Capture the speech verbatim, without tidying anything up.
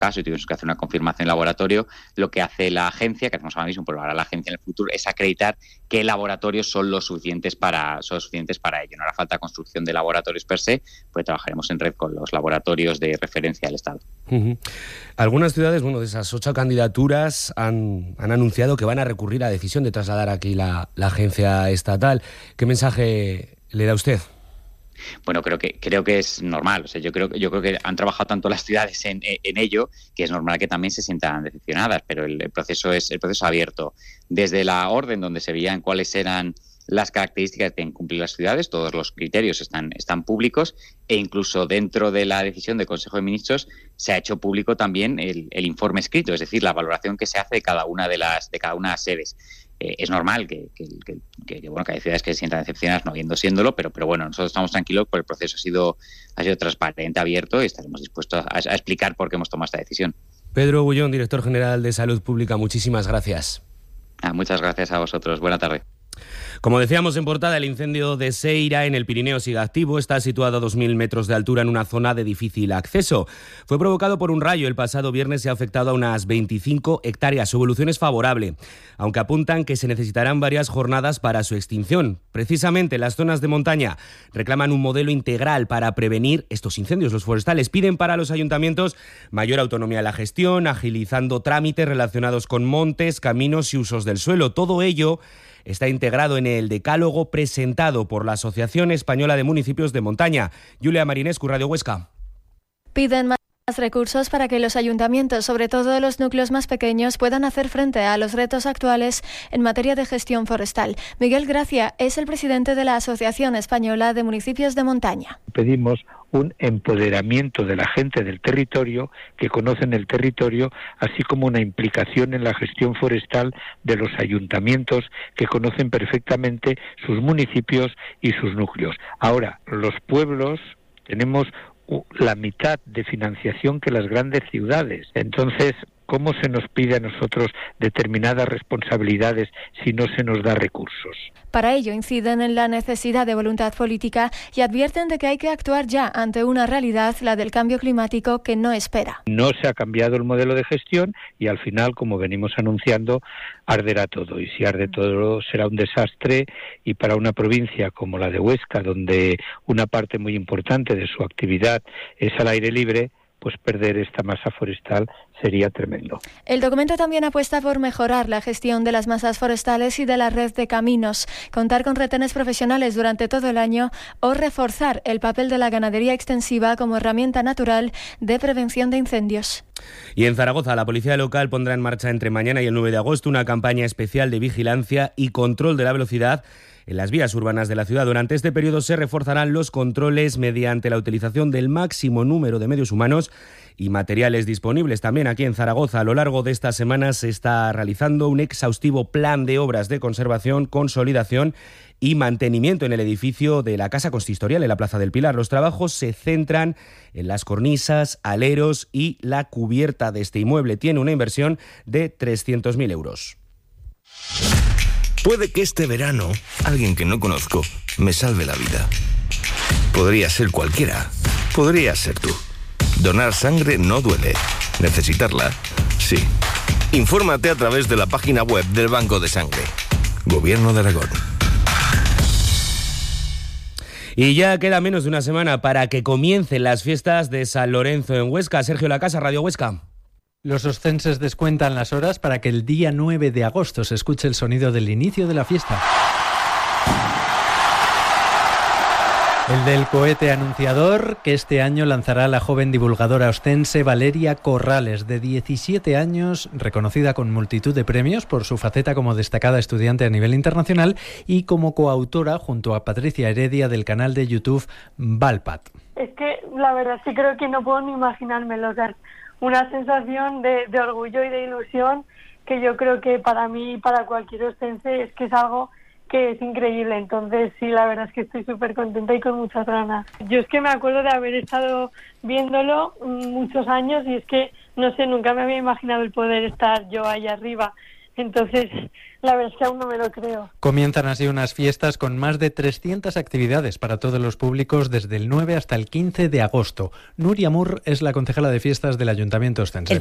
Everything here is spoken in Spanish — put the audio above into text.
caso y tuvimos que hacer una confirmación en laboratorio, lo que hace la agencia, que hacemos ahora mismo, pero ahora la agencia en el futuro, es acreditar qué laboratorios son los suficientes para, son los suficientes para ello. No hará falta construcción de laboratorios per se, pues trabajaremos en red con los laboratorios de referencia del Estado. Uh-huh. Algunas ciudades, bueno, de esas ocho candidaturas han, han anunciado que van a recurrir a la decisión de trasladar aquí la, la agencia estatal. ¿Qué mensaje le da usted? Bueno, creo que creo que es normal. O sea, yo creo yo creo que han trabajado tanto las ciudades en, en ello que es normal que también se sientan decepcionadas. Pero el, el proceso es el proceso abierto. Desde la orden donde se veían cuáles eran las características que tienen que cumplir las ciudades, todos los criterios están están públicos, e incluso dentro de la decisión del Consejo de Ministros se ha hecho público también el, el informe escrito, es decir, la valoración que se hace de cada una de las de cada una de las sedes. Eh, es normal que, que, que, que, que, bueno, que hay ciudades que se sientan decepcionadas no habiendo siéndolo, pero, pero bueno, nosotros estamos tranquilos porque el proceso ha sido, ha sido transparente, abierto y estaremos dispuestos a, a explicar por qué hemos tomado esta decisión. Pedro Bullón, director general de Salud Pública, muchísimas gracias. Ah, muchas gracias a vosotros. Buena tarde. Como decíamos en portada, el incendio de Seira en el Pirineo sigue activo. Está situado a dos mil metros de altura en una zona de difícil acceso. Fue provocado por un rayo el pasado viernes y ha afectado a unas veinticinco hectáreas. Su evolución es favorable, aunque apuntan que se necesitarán varias jornadas para su extinción. Precisamente las zonas de montaña reclaman un modelo integral para prevenir estos incendios. Los forestales piden para los ayuntamientos mayor autonomía en la gestión, agilizando trámites relacionados con montes, caminos y usos del suelo. Todo ello está integrado en el decálogo presentado por la Asociación Española de Municipios de Montaña. Julia Marinescu, Radio Huesca. Piden más recursos para que los ayuntamientos, sobre todo los núcleos más pequeños, puedan hacer frente a los retos actuales en materia de gestión forestal. Miguel Gracia es el presidente de la Asociación Española de Municipios de Montaña. Pedimos un empoderamiento de la gente del territorio, que conocen el territorio, así como una implicación en la gestión forestal de los ayuntamientos, que conocen perfectamente sus municipios y sus núcleos. Ahora, los pueblos tenemos la mitad de financiación que las grandes ciudades. Entonces, ¿cómo se nos pide a nosotros determinadas responsabilidades si no se nos da recursos? Para ello inciden en la necesidad de voluntad política y advierten de que hay que actuar ya ante una realidad, la del cambio climático, que no espera. No se ha cambiado el modelo de gestión y al final, como venimos anunciando, arderá todo. Y si arde todo será un desastre, y para una provincia como la de Huesca, donde una parte muy importante de su actividad es al aire libre, pues perder esta masa forestal sería tremendo. El documento también apuesta por mejorar la gestión de las masas forestales y de la red de caminos, contar con retenes profesionales durante todo el año o reforzar el papel de la ganadería extensiva como herramienta natural de prevención de incendios. Y en Zaragoza, la policía local pondrá en marcha entre mañana y el nueve de agosto una campaña especial de vigilancia y control de la velocidad en las vías urbanas de la ciudad. Durante este periodo se reforzarán los controles mediante la utilización del máximo número de medios humanos y materiales disponibles. También aquí en Zaragoza, a lo largo de estas semanas, se está realizando un exhaustivo plan de obras de conservación, consolidación y mantenimiento en el edificio de la Casa Consistorial en la Plaza del Pilar. Los trabajos se centran en las cornisas, aleros y la cubierta de este inmueble. Tiene una inversión de trescientos mil euros. Puede que este verano alguien que no conozco me salve la vida. Podría ser cualquiera. Podría ser tú. Donar sangre no duele. Necesitarla, sí. Infórmate a través de la página web del Banco de Sangre. Gobierno de Aragón. Y ya queda menos de una semana para que comiencen las fiestas de San Lorenzo en Huesca. Sergio Lacasa, Radio Huesca. Los oscenses descuentan las horas para que el día nueve de agosto se escuche el sonido del inicio de la fiesta. El del cohete anunciador, que este año lanzará la joven divulgadora ostense Valeria Corrales, de diecisiete años, reconocida con multitud de premios por su faceta como destacada estudiante a nivel internacional y como coautora junto a Patricia Heredia del canal de YouTube Valpat. Es que la verdad sí creo que no puedo ni imaginármelo, o sea, una sensación de, de orgullo y de ilusión que yo creo que para mí y para cualquier ostense es que es algo que es increíble. Entonces sí, la verdad es que estoy súper contenta y con muchas ganas. Yo es que me acuerdo de haber estado viéndolo muchos años y es que, no sé, nunca me había imaginado el poder estar yo ahí arriba. Entonces, la verdad es que aún no me lo creo. Comienzan así unas fiestas con más de trescientas actividades para todos los públicos desde el nueve hasta el quince de agosto. Nuria Mur es la concejala de fiestas del Ayuntamiento ostense.